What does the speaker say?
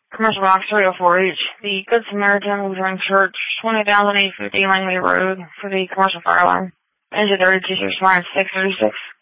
Commercial Box 304H, the Good Samaritan Lutheran Church, 20,850 Langley Road, for the commercial fire alarm. Engine 32 response 636.